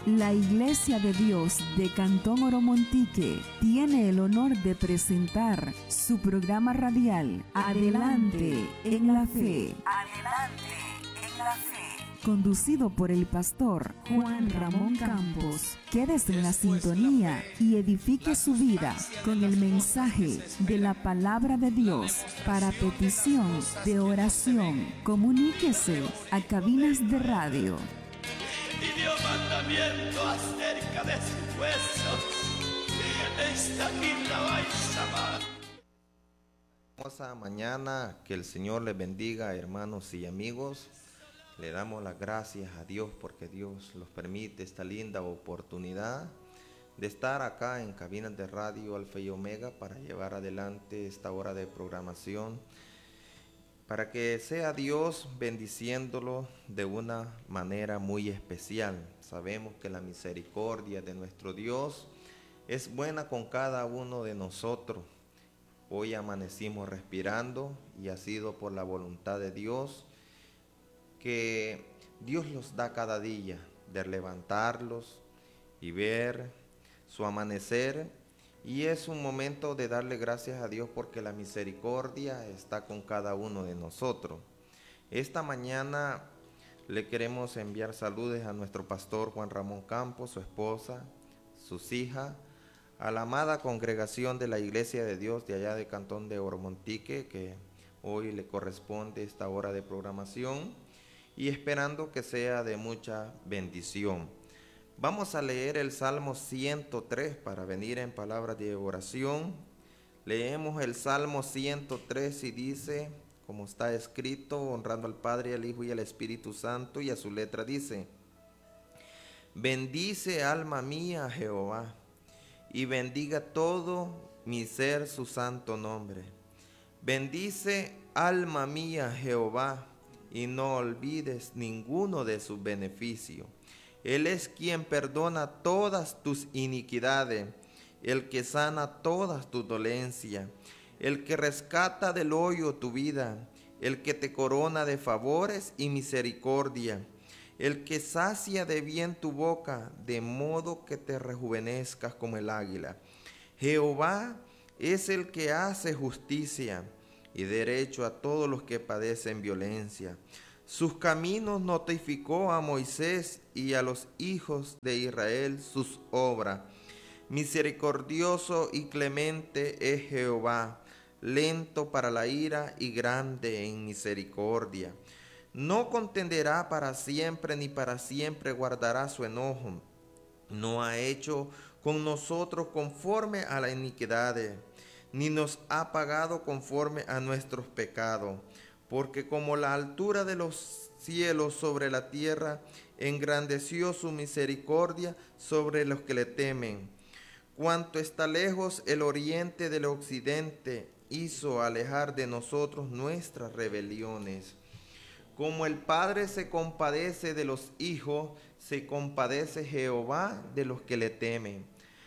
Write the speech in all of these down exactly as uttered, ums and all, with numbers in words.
La Iglesia de Dios de Cantón Oromontique tiene el honor de presentar su programa radial Adelante en la Fe. Adelante en la Fe. Conducido por el pastor Juan Ramón Campos. Quédese en la sintonía y edifique su vida con el mensaje de la palabra de Dios. Para petición de oración, comuníquese a cabinas de radio. Y dio mandamiento acerca de sus huesos. Esta aquí la vais a amar. Hermosa mañana, que el Señor les bendiga, hermanos y amigos. Le damos las gracias a Dios porque Dios nos permite esta linda oportunidad de estar acá en cabinas de radio Alfa y Omega para llevar adelante esta hora de programación, para que sea Dios bendiciéndolo de una manera muy especial. Sabemos que la misericordia de nuestro Dios es buena con cada uno de nosotros. Hoy amanecimos respirando y ha sido por la voluntad de Dios que Dios los da cada día, de levantarlos y ver su amanecer. Y es un momento de darle gracias a Dios porque la misericordia está con cada uno de nosotros. Esta mañana le queremos enviar saludos a nuestro pastor Juan Ramón Campos, su esposa, sus hijas, a la amada congregación de la Iglesia de Dios de allá de Cantón de Oromontique, que hoy le corresponde esta hora de programación, y esperando que sea de mucha bendición. Vamos a leer el Salmo ciento tres para venir en palabras de oración. Leemos el Salmo ciento tres y dice, como está escrito, honrando al Padre, al Hijo y al Espíritu Santo, y a su letra dice: bendice alma mía a Jehová, y bendiga todo mi ser su santo nombre. Bendice alma mía a Jehová, y no olvides ninguno de sus beneficios. Él es quien perdona todas tus iniquidades, el que sana todas tus dolencias, el que rescata del hoyo tu vida, el que te corona de favores y misericordia, el que sacia de bien tu boca, de modo que te rejuvenezcas como el águila. Jehová es el que hace justicia y derecho a todos los que padecen violencia. Sus caminos notificó a Moisés y a los hijos de Israel sus obras. Misericordioso y clemente es Jehová, lento para la ira y grande en misericordia. No contenderá para siempre, ni para siempre guardará su enojo. No ha hecho con nosotros conforme a la iniquidad, ni nos ha pagado conforme a nuestros pecados. Porque como la altura de los cielos sobre la tierra, engrandeció su misericordia sobre los que le temen. Cuanto está lejos el oriente del occidente, hizo alejar de nosotros nuestras rebeliones. Como el Padre se compadece de los hijos, se compadece Jehová de los que le temen.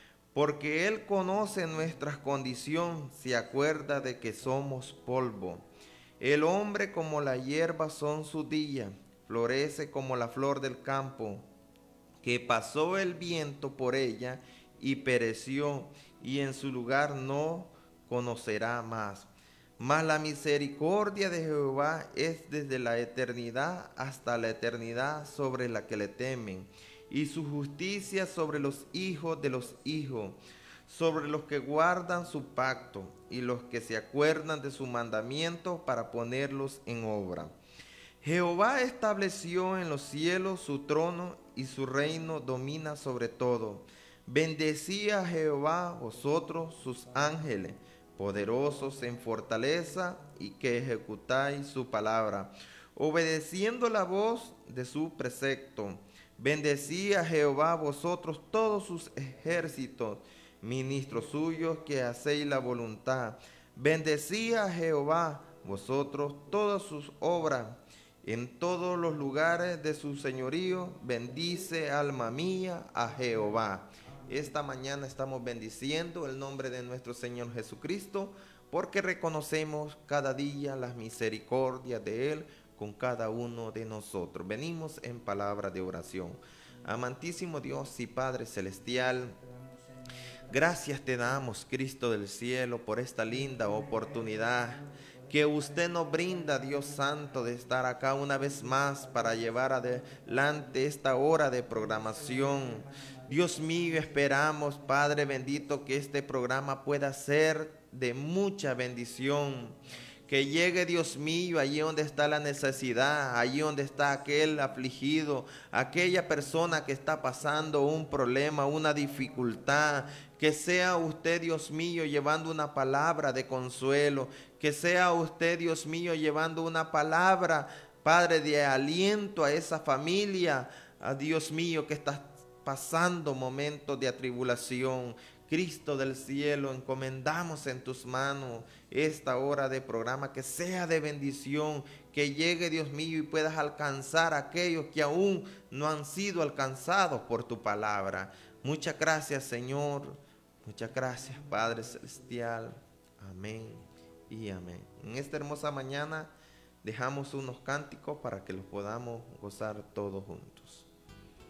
Porque Él conoce nuestra condición, se acuerda de que somos polvo. El hombre como la hierba son sus días, florece como la flor del campo, que pasó el viento por ella y pereció, y en su lugar no conocerá más. Mas la misericordia de Jehová es desde la eternidad hasta la eternidad sobre la que le temen, y su justicia sobre los hijos de los hijos, sobre los que guardan su pacto y los que se acuerdan de su mandamiento para ponerlos en obra. Jehová estableció en los cielos su trono y su reino domina sobre todo. Bendecía a Jehová vosotros sus ángeles, poderosos en fortaleza y que ejecutáis su palabra, obedeciendo la voz de su precepto. Bendecía a Jehová vosotros todos sus ejércitos, ministros suyos que hacéis la voluntad. Bendecía a Jehová vosotros todas sus obras, en todos los lugares de su señorío. Bendice alma mía a Jehová. Esta mañana estamos bendiciendo el nombre de nuestro Señor Jesucristo, porque reconocemos cada día las misericordias de Él con cada uno de nosotros. Venimos en palabra de oración. Amantísimo Dios y Padre Celestial, gracias te damos, Cristo del cielo, por esta linda oportunidad que usted nos brinda, Dios Santo, de estar acá una vez más para llevar adelante esta hora de programación. Dios mío, esperamos, Padre bendito, que este programa pueda ser de mucha bendición. Que llegue, Dios mío, allí donde está la necesidad, allí donde está aquel afligido, aquella persona que está pasando un problema, una dificultad. Que sea usted, Dios mío, llevando una palabra de consuelo. Que sea usted, Dios mío, llevando una palabra, Padre, de aliento a esa familia, a Dios mío, que está pasando momentos de atribulación. Cristo del cielo, encomendamos en tus manos esta hora de programa, que sea de bendición, que llegue, Dios mío, y puedas alcanzar a aquellos que aún no han sido alcanzados por tu palabra. Muchas gracias, Señor. Muchas gracias, Padre Celestial. Amén y amén. En esta hermosa mañana dejamos unos cánticos para que los podamos gozar todos juntos.